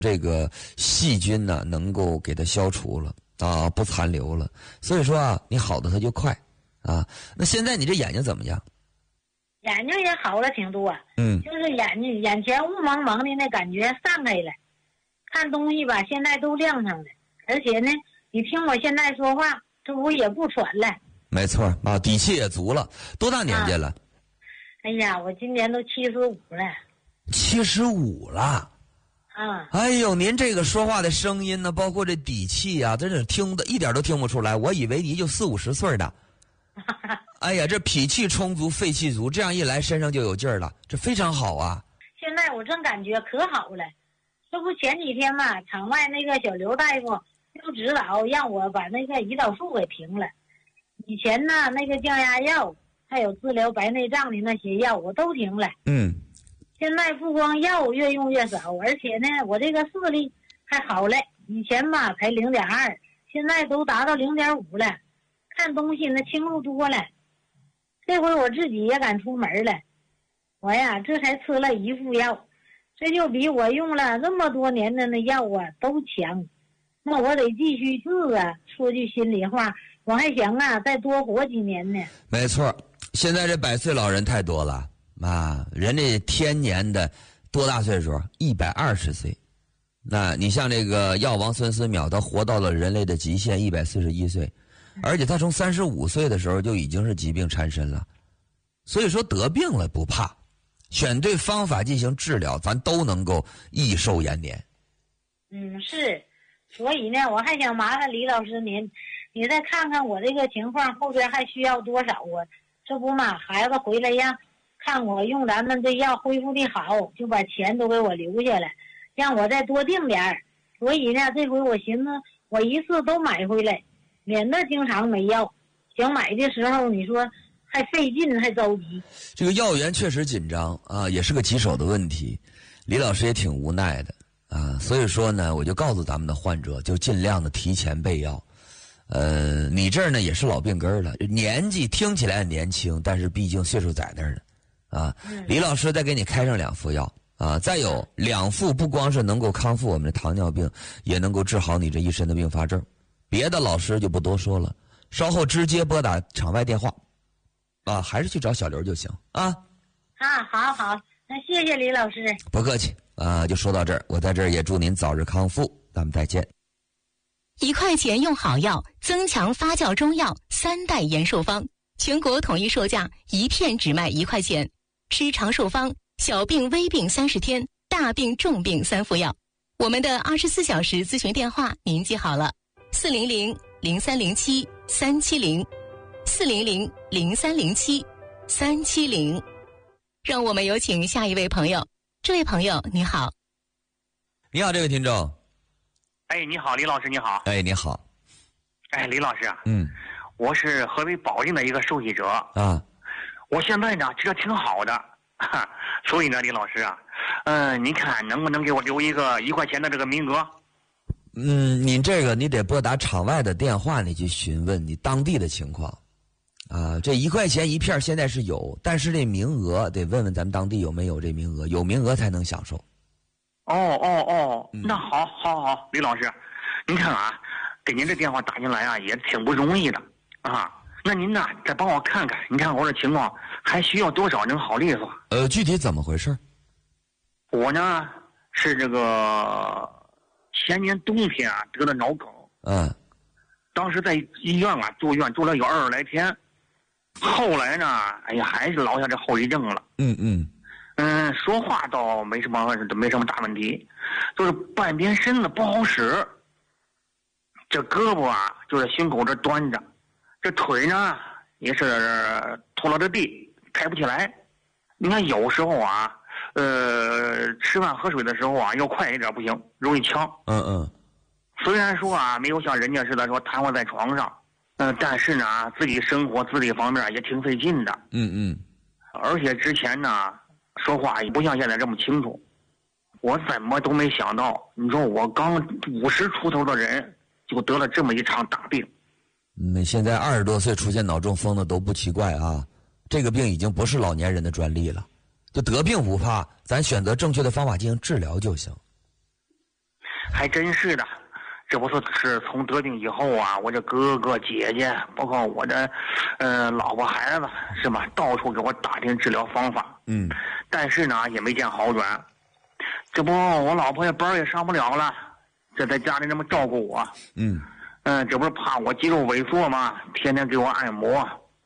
这个细菌呢能够给它消除了啊，不残留了。所以说啊，你好的它就快啊。那现在你这眼睛怎么样？ 眼睛也好了挺多，就是眼前雾蒙蒙的那感觉散开了，看东西吧现在都亮上了，而且呢，你听我现在说话，这不也不喘了。 没错啊，底气也足了。多大年纪了？ 哎呀，我今年都75了。 75了。哎呦，您这个说话的声音呢，包括这底气啊，真是听的一点都听不出来。我以为你就40、50岁的。哎呀，这脾气充足，肺气足，这样一来身上就有劲儿了，这非常好啊。 现在我正感觉可好了，这不前几天嘛，场外那个小刘大夫又指导让我把那个胰岛素给停了。以前呢，那个降压药还有治疗白内障的那些药我都停了。现在不光药越用越少，而且呢，我这个视力还好了。以前吧才0.2，现在都达到0.5了，看东西那清楚多了。这回我自己也敢出门了，我呀这才吃了一副药，这就比我用了那么多年的那药啊都强。那我得继续治啊。说句心里话，我还想啊再多活几年呢。 没错，现在这100岁老人太多了啊，人家天年的多大岁数？120岁。那你像这个药王孙思邈，他活到了人类的极限141岁，而且他从35岁的时候就已经是疾病缠身了。所以说得病了不怕，选对方法进行治疗，咱都能够益寿延年。 是。所以呢，我还想麻烦李老师你再看看我这个情况后边还需要多少啊？这不嘛，孩子回来让看我用咱们这药恢复的好，就把钱都给我留下来，让我再多订点儿。所以呢，这回我寻思我一次都买回来，免得经常没药。想买的时候你说还费劲还着急。 这个药源确实紧张啊，也是个棘手的问题。李老师也挺无奈的啊，所以说呢，我就告诉咱们的患者，就尽量的提前备药。你这儿呢也是老病根了，年纪听起来很年轻，但是毕竟岁数在那儿呢，啊，李老师再给你开上2副药啊，再有2副不光是能够康复我们的糖尿病，也能够治好你这一身的并发症。别的老师就不多说了，稍后直接拨打场外电话，啊，还是去找小刘就行啊。 好，那谢谢李老师。 不客气啊，就说到这儿，我在这儿也祝您早日康复，咱们再见。 1块钱用好药，增强发酵中药3代延寿方，全国统一售价1片只卖1块钱。吃长寿方，小病微病30天，大病重病3副药。我们的24小时咨询电话您记好了：400-0307-370，400-0307-370。让我们有请下一位朋友。这位朋友你好。 你好，这位听众。 你好，李老师，你好。 你好。 李老师啊，我是河北保定的一个受益者啊。 我现在呢吃的挺好的，所以呢，李老师啊，您看能不能给我留一个1块钱的这个名额？ 您这个你得拨打场外的电话，你去询问你当地的情况啊。这1块钱1片现在是有，但是这名额得问问咱们当地有没有这名额，有名额才能享受。 那好，李老师，您看啊，给您这电话打进来啊，也挺不容易的啊。那您呢，再帮我看看，你看我这情况还需要多少能好利索？ 具体怎么回事？ 我呢是这个前年冬天啊得的脑梗，当时在医院啊住院住了有20来天，后来呢，还是落下这后遗症了。说话倒没什么大问题，就是半边身子不好使。这胳膊啊就在胸口这端着，这腿呢也是拖拉着地，抬不起来。你看有时候啊，吃饭喝水的时候啊要快一点不行，容易呛。虽然说啊没有像人家似的说瘫痪在床上，但是呢自己生活自理方面也挺费劲的。而且之前呢说话也不像现在这么清楚，我怎么都没想到，你说我刚50出头的人就得了这么一场大病。 现在20多岁出现脑中风的都不奇怪啊，这个病已经不是老年人的专利了。就得病不怕，咱选择正确的方法进行治疗就行。 还真是的。这不是从得病以后啊，我这哥哥姐姐，包括我的老婆孩子，是吧？到处给我打听治疗方法。但是呢，也没见好转。这不，我老婆也班也上不了了，这在家里这么照顾我。这不是怕我肌肉萎缩吗？天天给我按摩。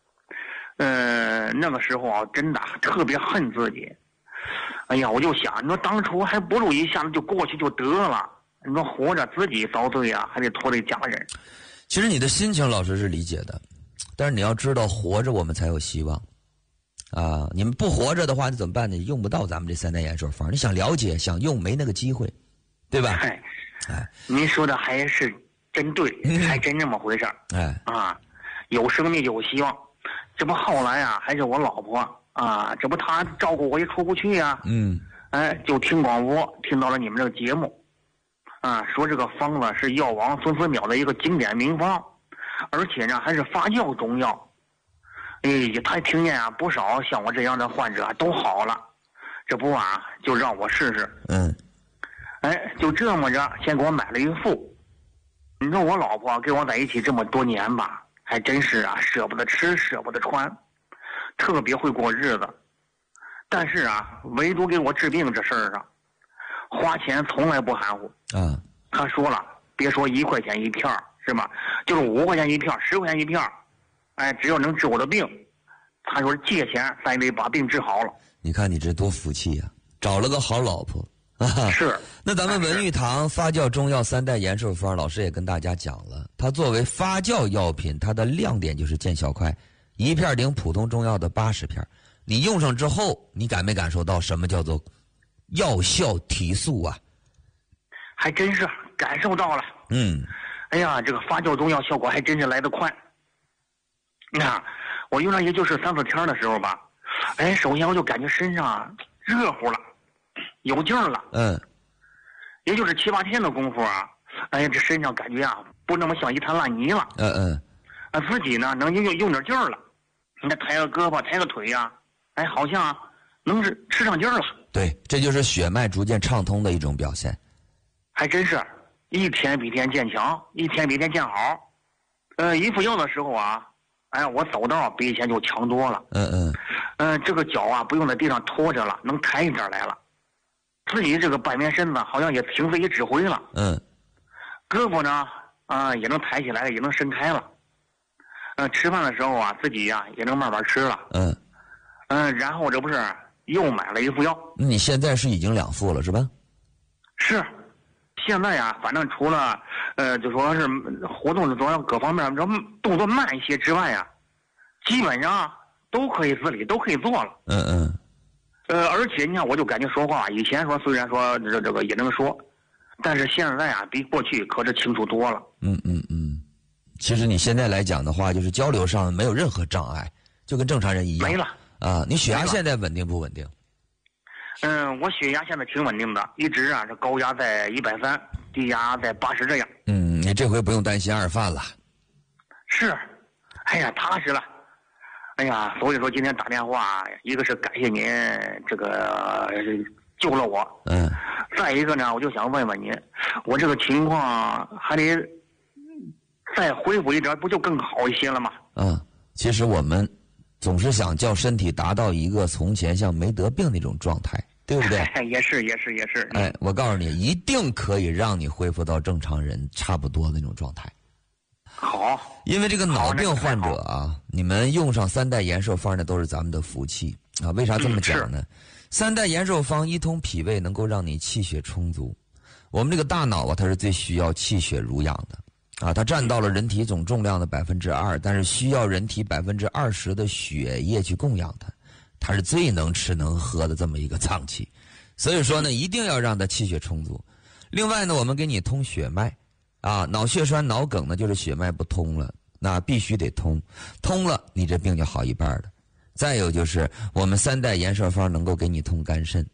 那个时候啊，真的特别恨自己。哎呀，我就想，你说当初还不如一下子就过去就得了。你说活着自己遭罪啊，还得拖累家人。 其实你的心情老师是理解的，但是你要知道，活着我们才有希望啊！你们不活着的话，你怎么办呢？你用不到咱们这3代延寿方，你想了解、想用，没那个机会，对吧？ 您说的还是真对，还真这么回事儿。有生命就有希望。这不后来啊，还是我老婆啊，这不她照顾我也出不去呀。就听广播，听到了你们这个节目。说这个方子是药王孙思邈的一个经典名方，而且呢还是发酵中药。他听见啊，不少像我这样的患者都好了。这不啊，就让我试试。就这么着，先给我买了一副。你说我老婆跟我在一起这么多年吧，还真是啊，舍不得吃，舍不得穿，特别会过日子。但是啊，唯独给我治病这事儿上，花钱从来不含糊。他说了，别说1块钱一片是吧？就是5块钱一片，10块钱一片，只要能治我的病，他说借钱咱得把病治好了。 你看你这多福气呀，找了个好老婆。 是。 那咱们文玉堂发酵中药3代延寿方，老师也跟大家讲了，它作为发酵药品，它的亮点就是见效快，1片顶普通中药的80片。你用上之后，你感没感受到什么叫做药效提速啊？ 还真是感受到了。哎呀，这个发酵中药效果还真是来得快。你看，我用上也就是3-4天的时候吧，首先我就感觉身上热乎了，有劲儿了。也就是7-8天的功夫啊，这身上感觉啊不那么像一滩烂泥了。自己呢能用点劲儿了。你抬个胳膊抬个腿呀，好像能是吃上劲儿了。 对，这就是血脉逐渐畅通的一种表现。 还真是一天比一天渐强，一天比一天渐好。一服药的时候啊，我走道比以前就强多了。这个脚啊不用在地上拖着了，能抬一点来了。自己这个半边身子好像也凭自己指挥了。胳膊呢也能抬起来，也能伸开了。吃饭的时候啊，自己呀也能慢慢吃了。然后这不是又买了一副药。 你现在是已经2副了是吧？ 是。现在呀，反正除了就说是活动的主要各方面动作慢一些之外呀，基本上都可以自理，都可以做了。而且你看，我就感觉说话，以前说虽然说这个也能说，但是现在啊，比过去可是清楚多了。 其实你现在来讲的话，就是交流上没有任何障碍，就跟正常人一样。 没了啊！你血压现在稳定不稳定？ 我血压现在挺稳定的，一直啊这高压在130，低压在80这样。 你这回不用担心2犯了。 是，哎呀，踏实了。哎呀，所以说今天打电话，一个是感谢您这个救了我。再一个呢，我就想问问您，我这个情况还得再恢复一点，不就更好一些了吗？ 其实我们总是想叫身体达到一个从前像没得病那种状态，对不对？ 也是。 我告诉你，一定可以让你恢复到正常人差不多的那种状态。 好， 因为这个脑病患者啊，你们用上3代延寿方呢，都是咱们的福气啊。为啥这么讲呢？3代延寿方一通脾胃，能够让你气血充足。我们这个大脑啊，它是最需要气血濡养的。它占到了人体总重量的2%，但是需要人体20%的血液去供养它，它是最能吃能喝的这么一个脏器，所以说呢，一定要让它气血充足。另外呢，我们给你通血脉，脑血栓、脑梗呢，就是血脉不通了，那必须得通，通了你这病就好一半了。再有就是我们3代延寿方能够给你通肝肾，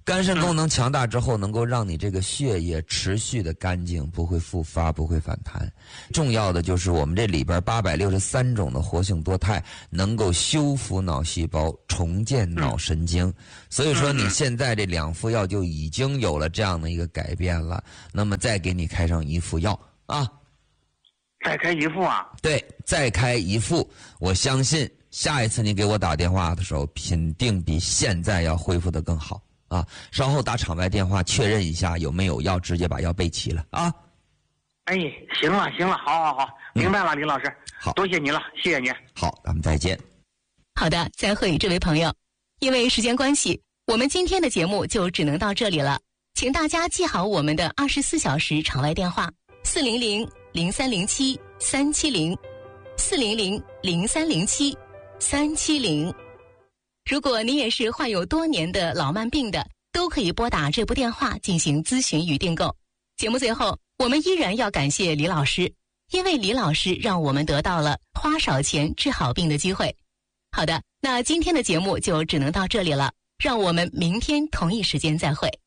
肝肾功能强大之后，能够让你这个血液持续的干净，不会复发，不会反弹。重要的就是我们这里边863种的活性多肽能够修复脑细胞，重建脑神经。所以说你现在这2副药就已经有了这样的一个改变了。那么再给你开上1副药啊。 再开1副啊？ 对，再开1副，我相信下一次你给我打电话的时候，肯定比现在要恢复得更好啊！稍后打场外电话确认一下有没有药，直接把药备齐了啊！ 哎，行了，好，明白了，李老师， 好， 多谢你了，谢谢你。 好，咱们再见。 好的，再会，这位朋友。因为时间关系，我们今天的节目就只能到这里了，请大家记好我们的24小时场外电话400-0307-370，400-0307-370。如果你也是患有多年的老慢病的，都可以拨打这部电话进行咨询与订购。节目最后，我们依然要感谢李老师，因为李老师让我们得到了花少钱治好病的机会。好的，那今天的节目就只能到这里了，让我们明天同一时间再会。